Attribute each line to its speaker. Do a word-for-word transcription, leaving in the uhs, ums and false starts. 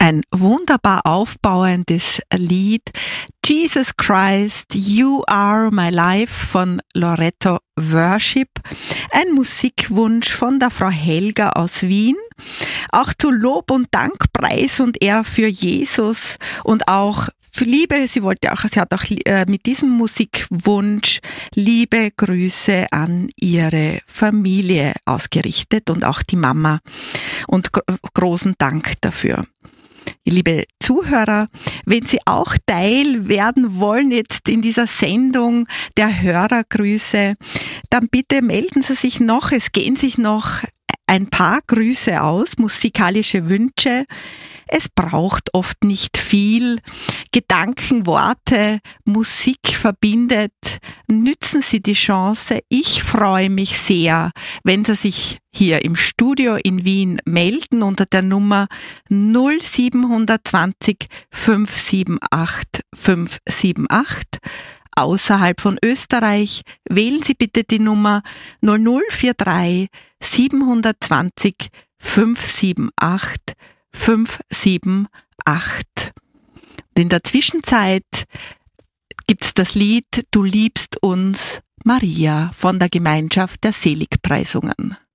Speaker 1: ein wunderbar aufbauendes Lied. Jesus Christ, You Are My Life von Loretto Worship. Ein Musikwunsch von der Frau Helga aus Wien. Auch zu Lob und Dank, Preis und Ehr für Jesus und auch für Liebe. Sie wollte auch, sie hat auch äh, mit diesem Musikwunsch liebe Grüße an ihre Familie ausgerichtet und auch die Mama und gro- großen Dank dafür. Liebe Zuhörer, wenn Sie auch Teil werden wollen jetzt in dieser Sendung der Hörergrüße, dann bitte melden Sie sich noch. Es gehen sich noch ein paar Grüße aus, musikalische Wünsche. Es braucht oft nicht viel. Gedanken, Worte, Musik verbindet. Nützen Sie die Chance. Ich freue mich sehr, wenn Sie sich hier im Studio in Wien melden unter der Nummer null sieben zwei null fünf sieben acht fünf sieben acht. Außerhalb von Österreich wählen Sie bitte die Nummer null null vier drei sieben zwei null fünf sieben acht fünf sieben acht. Und in der Zwischenzeit gibt's das Lied Du liebst uns, Maria von der Gemeinschaft der Seligpreisungen.